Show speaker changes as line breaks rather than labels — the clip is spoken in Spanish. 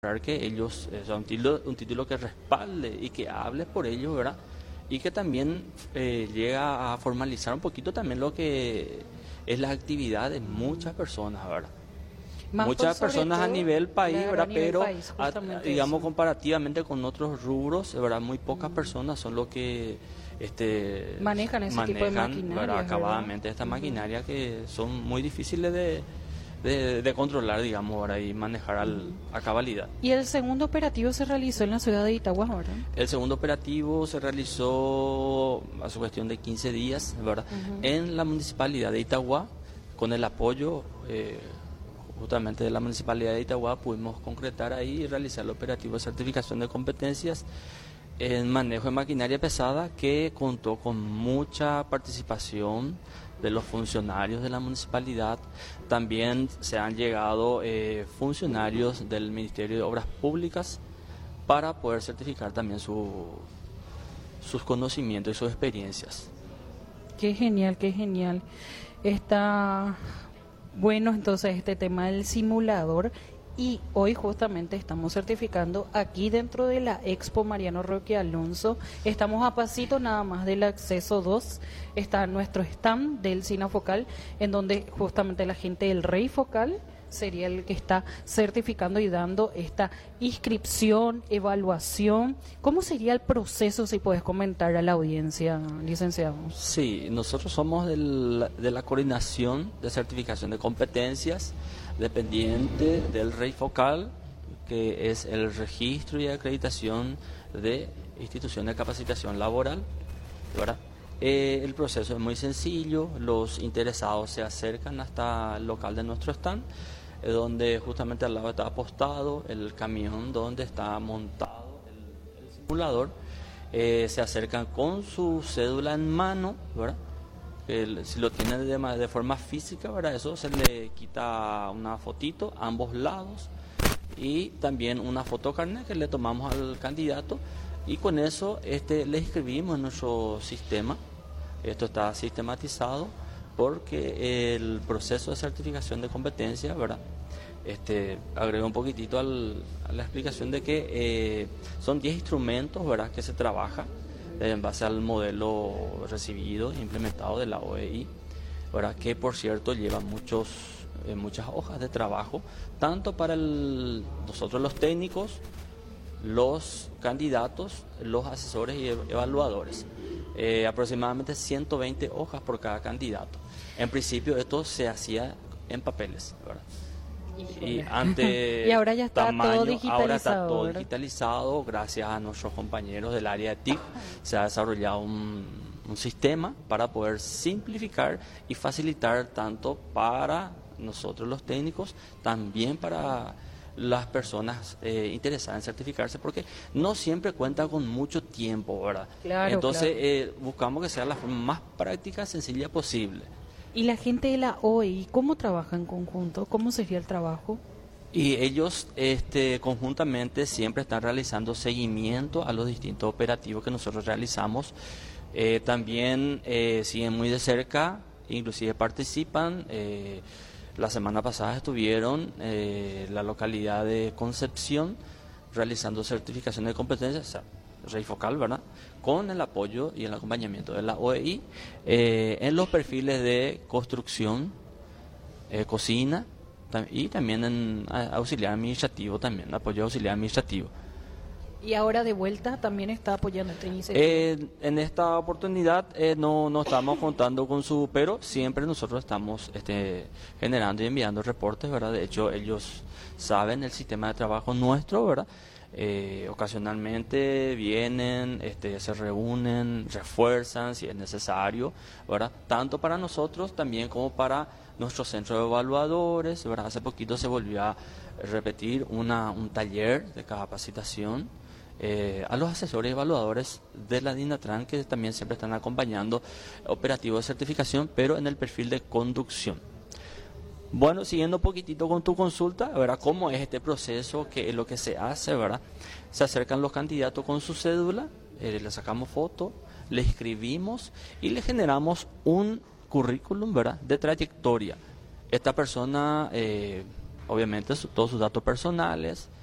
que ellos, o sea, un título que respalde y que hable por ellos, ¿verdad? Y que también llega a formalizar un poquito también lo que es la actividad de muchas personas, ¿verdad?
Más
Muchas
sobre
personas a
todo,
nivel país,
claro, a
¿verdad?
nivel
Pero
país, justamente
digamos
eso.
comparativamente con otros rubros, ¿verdad? Muy pocas personas son los que
Manejan ese tipo de
manejan,
maquinaria,
¿verdad?
¿verdad?
Acabadamente esta maquinaria que son muy difíciles de controlar, digamos, ¿verdad? Y manejar a cabalidad.
Y el segundo operativo se realizó en la ciudad de Itagua, ¿verdad?
El segundo operativo se realizó hace cuestión de 15 días, ¿verdad? En la municipalidad de Itagua, con el apoyo justamente de la municipalidad de Itagua, pudimos concretar ahí y realizar el operativo de certificación de competencias en manejo de maquinaria pesada, que contó con mucha participación de los funcionarios de la municipalidad. También se han llegado funcionarios del Ministerio de Obras Públicas para poder certificar también sus conocimientos y sus experiencias.
Qué genial, qué genial. Está bueno entonces este tema del simulador, y hoy justamente estamos certificando aquí dentro de la Expo Mariano Roque Alonso. Estamos a pasito nada más del acceso 2, está nuestro stand del Sina Focal, en donde justamente la gente del Rey Focal sería el que está certificando y dando esta inscripción, evaluación. ¿Cómo sería el proceso, si puedes comentar a la audiencia, licenciado?
Sí, nosotros somos de la coordinación de certificación de competencias, dependiente del Rey Focal, que es el registro y acreditación de instituciones de capacitación laboral, ¿verdad? El proceso es muy sencillo, los interesados se acercan hasta el local de nuestro stand, donde justamente al lado está apostado el camión donde está montado el simulador. Se acercan con su cédula en mano, ¿verdad? Si lo tienen de forma física, ¿verdad? Eso se le quita una fotito a ambos lados y también una foto carnet que le tomamos al candidato, y con eso le inscribimos en nuestro sistema. Esto está sistematizado porque el proceso de certificación de competencia, ¿verdad? Agrego un poquitito a la explicación de que son 10 instrumentos, ¿verdad?, que se trabaja en base al modelo recibido e implementado de la OEI, ¿verdad?, que por cierto lleva muchas hojas de trabajo, tanto para nosotros los técnicos, los candidatos, los asesores y evaluadores. Aproximadamente 120 hojas por cada candidato. En principio esto se hacía en papeles, ¿verdad? Y antes
y ahora ya está todo digitalizado,
ahora está todo
¿verdad?
digitalizado, gracias a nuestros compañeros del área de TIC. Se ha desarrollado un sistema para poder simplificar y facilitar tanto para nosotros los técnicos, también para las personas interesadas en certificarse, porque no siempre cuentan con mucho tiempo, ¿verdad?
Claro,
Entonces
claro.
buscamos que sea la forma más práctica, sencilla posible.
¿Y la gente de la OEI cómo trabaja en conjunto? ¿Cómo sería el trabajo?
Y ellos conjuntamente siempre están realizando seguimiento a los distintos operativos que nosotros realizamos. También siguen muy de cerca, inclusive participan. La semana pasada estuvieron en la localidad de Concepción realizando certificación de competencias, o sea, Rey Focal, ¿verdad?, con el apoyo y el acompañamiento de la OEI, en los perfiles de construcción, cocina, y también en auxiliar administrativo, también apoyo auxiliar administrativo.
Y ahora de vuelta también está apoyando esta iniciativa.
En esta oportunidad no estamos contando con pero siempre nosotros estamos generando y enviando reportes, ¿verdad? De hecho, ellos saben el sistema de trabajo nuestro, ¿verdad? Ocasionalmente vienen, se reúnen, refuerzan si es necesario, ¿verdad? Tanto para nosotros también como para nuestro centro de evaluadores, ¿verdad? Hace poquito se volvió a repetir un taller de capacitación a los asesores y evaluadores de la DINATRAN, que también siempre están acompañando operativos de certificación, pero en el perfil de conducción. Bueno, siguiendo un poquitito con tu consulta, ¿verdad?, ¿cómo es este proceso? ¿Qué es lo que se hace, verdad? Se acercan los candidatos con su cédula, le sacamos foto, le escribimos y le generamos un currículum, ¿verdad?, de trayectoria. Esta persona, obviamente, todos sus datos personales,